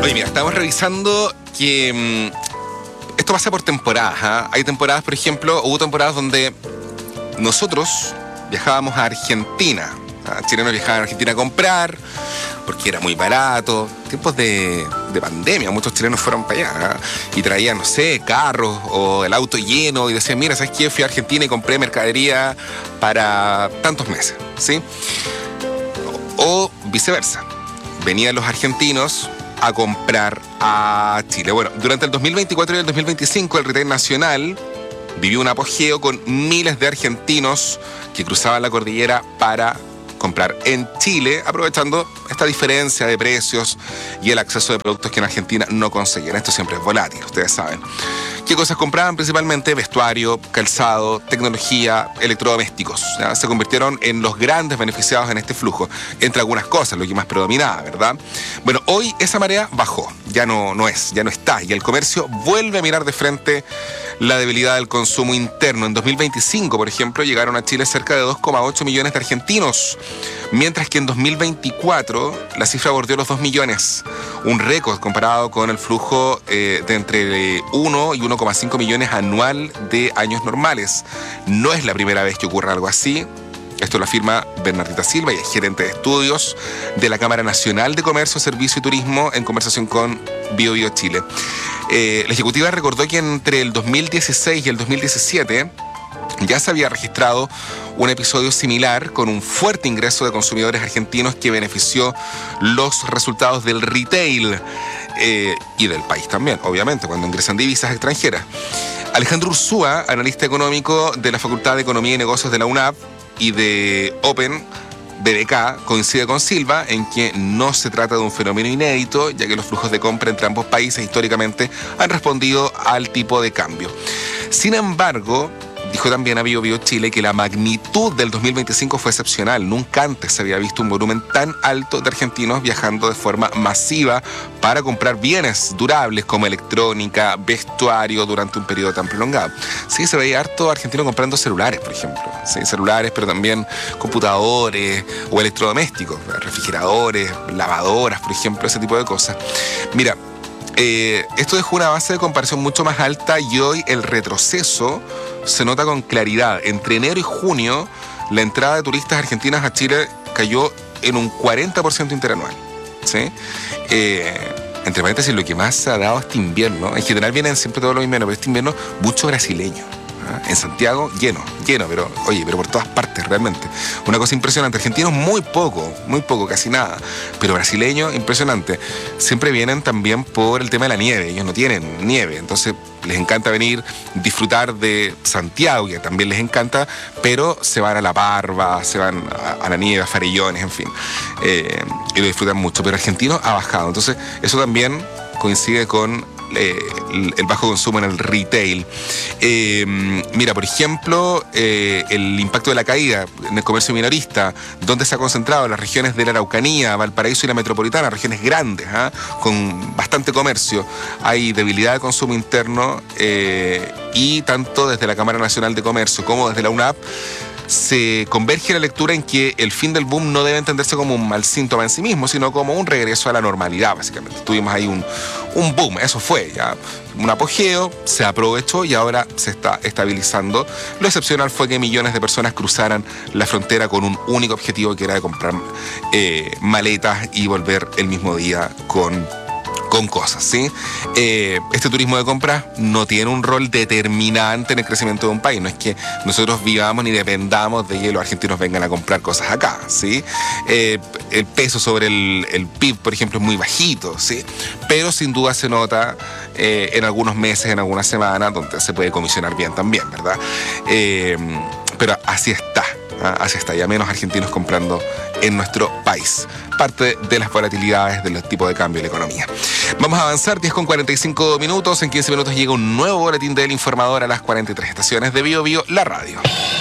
Oye, mira, estamos revisando que esto pasa por temporadas, ¿ah? Hay temporadas, por ejemplo, hubo temporadas donde nosotros viajábamos a Argentina. Chilenos viajaban a Argentina a comprar porque era muy barato. Tiempos de pandemia, muchos chilenos fueron para allá, y traían, no sé, carros o el auto lleno y decían, mira, ¿sabes qué? Fui a Argentina y compré mercadería para tantos meses, ¿sí? O viceversa. Venían los argentinos a comprar a Chile. Bueno, durante el 2024 y el 2025 el retail nacional vivió un apogeo con miles de argentinos que cruzaban la cordillera para comprar en Chile, aprovechando esta diferencia de precios y el acceso de productos que en Argentina no conseguían. Esto siempre es volátil, ustedes saben. ¿Qué cosas compraban? Principalmente vestuario, calzado, tecnología, electrodomésticos. ¿Ya? Se convirtieron en los grandes beneficiados en este flujo, entre algunas cosas, lo que más predominaba, ¿verdad? Bueno, hoy esa marea bajó, ya no está, y el comercio vuelve a mirar de frente la debilidad del consumo interno. En 2025, por ejemplo, llegaron a Chile cerca de 2,8 millones de argentinos, mientras que en 2024 la cifra bordeó los 2 millones, un récord comparado con el flujo de entre 1 y 1,5 millones anual de años normales. No es la primera vez que ocurre algo así. Esto lo afirma Bernardita Silva, y es gerente de estudios de la Cámara Nacional de Comercio, Servicio y Turismo, en conversación con BioBio Chile. La ejecutiva recordó que entre el 2016 y el 2017 ya se había registrado un episodio similar con un fuerte ingreso de consumidores argentinos que benefició los resultados del retail y del país también, obviamente, cuando ingresan divisas extranjeras. Alejandro Ursúa, analista económico de la Facultad de Economía y Negocios de la UNAP y de Open BBK, coincide con Silva en que no se trata de un fenómeno inédito, ya que los flujos de compra entre ambos países históricamente han respondido al tipo de cambio. Sin embargo, dijo también a BioBio Chile que la magnitud del 2025 fue excepcional. Nunca antes se había visto un volumen tan alto de argentinos viajando de forma masiva para comprar bienes durables como electrónica, vestuario durante un periodo tan prolongado. Sí, se veía harto argentino comprando celulares, por ejemplo. Sí, celulares, pero también computadores o electrodomésticos, refrigeradores, lavadoras, por ejemplo, ese tipo de cosas. Mira, esto dejó una base de comparación mucho más alta y hoy el retroceso se nota con claridad. Entre enero y junio, la entrada de turistas argentinas a Chile cayó en un 40% interanual, ¿sí? Entre paréntesis, lo que más se ha dado este invierno, en general vienen siempre todos los inviernos, pero este invierno mucho brasileño. En Santiago, lleno, pero por todas partes realmente. Una cosa impresionante. Argentinos muy poco, casi nada. Pero brasileños, impresionante. Siempre vienen también por el tema de la nieve. Ellos no tienen nieve, entonces les encanta venir, disfrutar de Santiago, que también les encanta, pero se van a La Parva, se van a la nieve, a Farellones, en fin. Y lo disfrutan mucho. Pero argentino ha bajado. Entonces, eso también coincide con el bajo consumo en el retail. Mira, por ejemplo, el impacto de la caída en el comercio minorista, donde se ha concentrado en las regiones de la Araucanía, Valparaíso y la metropolitana, regiones grandes, con bastante comercio. Hay debilidad de consumo interno y tanto desde la Cámara Nacional de Comercio como desde la UNAP se converge la lectura en que el fin del boom no debe entenderse como un mal síntoma en sí mismo, sino como un regreso a la normalidad, básicamente. Tuvimos ahí un boom, eso fue, ya un apogeo, se aprovechó y ahora se está estabilizando. Lo excepcional fue que millones de personas cruzaran la frontera con un único objetivo, que era de comprar maletas y volver el mismo día con cosas, ¿sí? Este turismo de compras no tiene un rol determinante en el crecimiento de un país. No es que nosotros vivamos ni dependamos de que los argentinos vengan a comprar cosas acá, ¿sí? El peso sobre el PIB, por ejemplo, es muy bajito, ¿sí? Pero sin duda se nota en algunos meses, en algunas semanas, donde se puede comisionar bien también, ¿verdad? Pero así está. Así está, ya menos argentinos comprando en nuestro país. Parte de las volatilidades de los tipos de cambio de la economía. Vamos a avanzar, 10:45 minutos. En 15 minutos llega un nuevo boletín del Informador a las 43 estaciones de BioBio, la radio.